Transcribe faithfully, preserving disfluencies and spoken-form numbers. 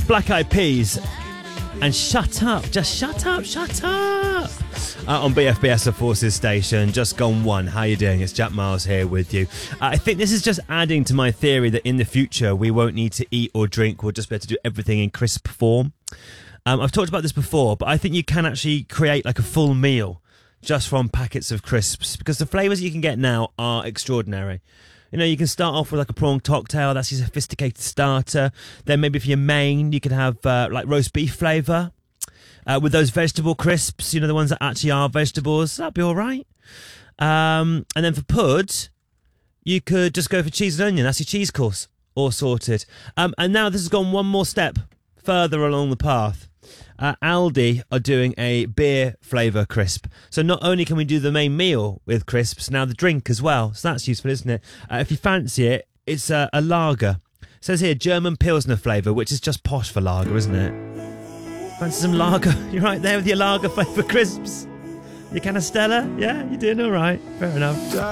Black Eyed Peas and Shut Up, just shut up, shut up. Uh, on B F B S of Forces Station, just gone one. How you doing? It's Jack Miles here with you. Uh, I think this is just adding to my theory that in the future we won't need to eat or drink. We'll just be able to do everything in crisp form. Um, I've talked about this before, but I think you can actually create like a full meal just from packets of crisps, because the flavours you can get now are extraordinary. You know, you can start off with like a prawn cocktail. That's your sophisticated starter. Then maybe for your main, you could have uh, like roast beef flavour uh, with those vegetable crisps. You know, the ones that actually are vegetables. That'd be all right. Um, and then for pud, you could just go for cheese and onion. That's your cheese course, all sorted. Um, and now this has gone one more step further along the path. Uh, Aldi are doing a beer flavour crisp. So not only can we do the main meal with crisps, now the drink as well. So that's useful, isn't it? Uh, if you fancy it, it's a, a lager. It says here German Pilsner flavour, which is just posh for lager, isn't it? Fancy some lager? You're right there with your lager flavour crisps. Your Canastella? Yeah, you're doing all right. Fair enough.